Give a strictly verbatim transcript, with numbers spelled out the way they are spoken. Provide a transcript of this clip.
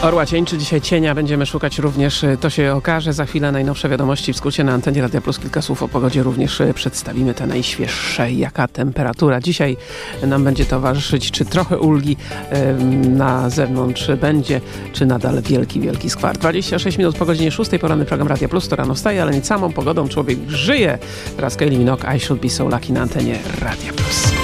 Orła cień, czy dzisiaj cienia będziemy szukać również, to się okaże. Za chwilę najnowsze wiadomości w skrócie na antenie Radia Plus. Kilka słów o pogodzie również przedstawimy, te najświeższe. Jaka temperatura dzisiaj nam będzie towarzyszyć, czy trochę ulgi na zewnątrz będzie, czy nadal wielki, wielki skwar. dwadzieścia sześć minut po godzinie szóstej, poranny program Radia Plus, to rano wstaje, ale nie samą pogodą człowiek żyje. Teraz Kylie Minogue, I Should Be So Lucky na antenie Radia Plus.